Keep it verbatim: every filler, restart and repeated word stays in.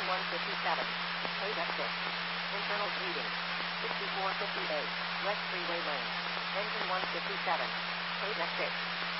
one fifty-seven. Paid at six. Internal reading. sixty-four fifty-eight. West Freeway Lane. Engine one fifty-seven. Paid at six.